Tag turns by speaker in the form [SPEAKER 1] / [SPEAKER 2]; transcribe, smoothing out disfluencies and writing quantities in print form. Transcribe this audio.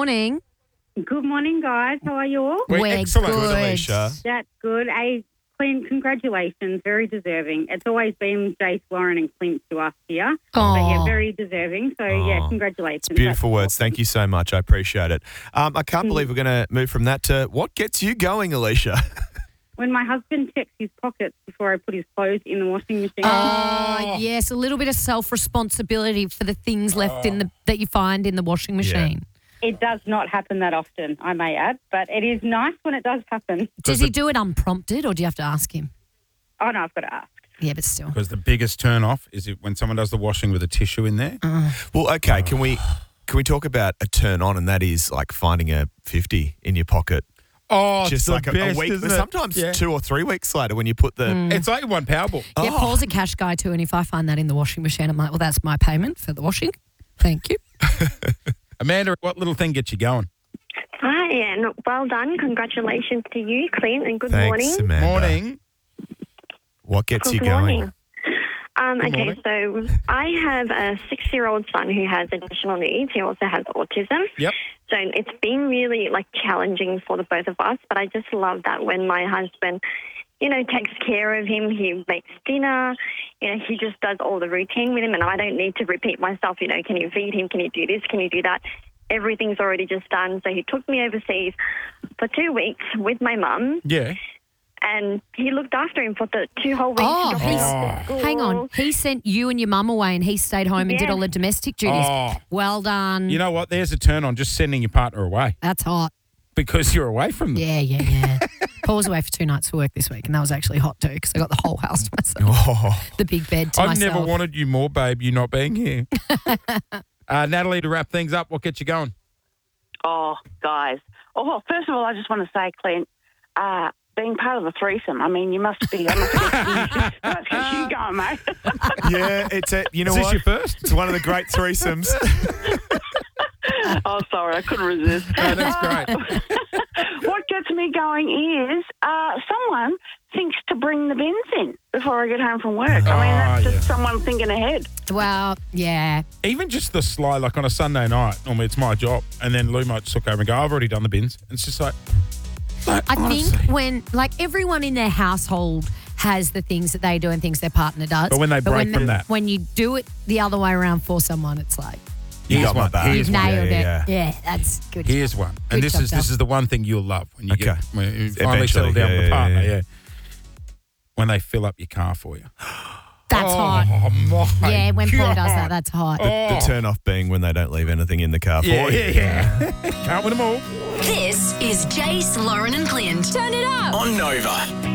[SPEAKER 1] morning.
[SPEAKER 2] Good morning, guys. How are you all?
[SPEAKER 1] We're
[SPEAKER 3] excellent.
[SPEAKER 1] good.
[SPEAKER 4] Alicia.
[SPEAKER 2] That's good. Clint, congratulations. Very deserving. It's always been Jace, Lauren and Clint to us here. But yeah, very deserving. So, yeah, congratulations.
[SPEAKER 4] Beautiful
[SPEAKER 2] That's
[SPEAKER 4] words. Thank you so much. I appreciate it. I can't believe we're going to move from that to what gets you going, Alicia?
[SPEAKER 2] When my husband checks his pockets before I put his clothes in the washing machine.
[SPEAKER 1] Oh, yes, a little bit of self-responsibility for the things left that you find in the washing machine.
[SPEAKER 2] It does not happen that often, I may add, but it is nice when it does happen.
[SPEAKER 1] Does he do it unprompted or do you have to ask him?
[SPEAKER 2] Oh, no, I've got to ask.
[SPEAKER 1] Yeah, but still.
[SPEAKER 3] Because the biggest turn off is when someone does the washing with a tissue in there.
[SPEAKER 4] Well, okay, can we talk about a turn on, and that is like finding a 50 in your pocket?
[SPEAKER 3] Oh,
[SPEAKER 4] Just like a week, sometimes 2 or 3 weeks later when you put the...
[SPEAKER 3] It's like one Powerball.
[SPEAKER 1] Yeah, Paul's a cash guy too, and if I find that in the washing machine, I'm like, well, that's my payment for the washing. Thank you.
[SPEAKER 3] Amanda, what little thing gets you going?
[SPEAKER 5] Hi, and well done. Congratulations to you, Clint, and good
[SPEAKER 4] Thanks,
[SPEAKER 5] morning.
[SPEAKER 4] Amanda.
[SPEAKER 3] Morning.
[SPEAKER 4] What gets you
[SPEAKER 5] Good
[SPEAKER 4] going?
[SPEAKER 5] morning. Okay, so I have a 6-year-old son who has additional needs. He also has autism.
[SPEAKER 3] Yep.
[SPEAKER 5] So it's been really, challenging for the both of us, but I just love that when my husband, takes care of him, he makes dinner, he just does all the routine with him, and I don't need to repeat myself, can you feed him, can you do this, can you do that? Everything's already just done. So he took me overseas for 2 weeks with my mum.
[SPEAKER 3] Yeah.
[SPEAKER 5] And he looked after him for the 2 whole weeks.
[SPEAKER 1] Oh,
[SPEAKER 5] Dropped him off to school.
[SPEAKER 1] Hang on. He sent you and your mum away and he stayed home and did
[SPEAKER 5] Yes.
[SPEAKER 1] all the domestic duties.
[SPEAKER 3] Oh.
[SPEAKER 1] Well done.
[SPEAKER 3] You know what? There's a turn on just sending your partner away
[SPEAKER 1] That's hot.
[SPEAKER 3] because you're away from them.
[SPEAKER 1] Yeah. Paul was away for 2 nights for work this week and that was actually hot too because I got the whole house to myself.
[SPEAKER 4] Oh,
[SPEAKER 1] The big bed to
[SPEAKER 3] I've
[SPEAKER 1] myself.
[SPEAKER 3] never wanted you more, babe, you not being here. Natalie, to wrap things up, what gets you going?
[SPEAKER 6] Oh, guys. Oh, well, first of all, I just want to say, Clint, being part of the threesome, I mean, you must be. Let's get you going, mate.
[SPEAKER 4] yeah, it's you know
[SPEAKER 3] Is this
[SPEAKER 4] what?
[SPEAKER 3] your first?
[SPEAKER 4] It's one of the great threesomes.
[SPEAKER 6] Oh, sorry, I couldn't resist.
[SPEAKER 3] No, that's great.
[SPEAKER 6] What gets me going is someone thinks to bring the bins in before I get home from work. I mean, that's just someone thinking ahead.
[SPEAKER 1] Well, yeah.
[SPEAKER 3] Even just the sly, like on a Sunday night, normally it's my job, and then Lou might just look over and go, I've already done the bins. And it's just like
[SPEAKER 1] I
[SPEAKER 3] honestly.
[SPEAKER 1] think when, everyone in their household has the things that they do and things their partner does.
[SPEAKER 3] But when they break from that.
[SPEAKER 1] When you do it the other way around for someone, it's like,
[SPEAKER 4] You got my
[SPEAKER 3] one.
[SPEAKER 4] back.
[SPEAKER 3] Here's
[SPEAKER 1] you've
[SPEAKER 3] one.
[SPEAKER 1] nailed
[SPEAKER 4] Yeah.
[SPEAKER 1] it. That's good.
[SPEAKER 3] Here's one. And
[SPEAKER 1] Good
[SPEAKER 3] this
[SPEAKER 1] job,
[SPEAKER 3] is the one thing you'll love when you
[SPEAKER 4] Okay.
[SPEAKER 3] when you finally settle
[SPEAKER 4] Eventually,
[SPEAKER 3] down with a partner.
[SPEAKER 4] yeah.
[SPEAKER 3] When they fill up your car for you.
[SPEAKER 1] That's hot.
[SPEAKER 3] Oh, my
[SPEAKER 1] Yeah, when Paul does that,
[SPEAKER 3] God.
[SPEAKER 1] that's hot.
[SPEAKER 4] The turn off being when they don't leave anything in the car for you.
[SPEAKER 3] Yeah. Can't win them all.
[SPEAKER 7] This is Jace, Lauren and Clint. Turn it up.
[SPEAKER 8] On Nova.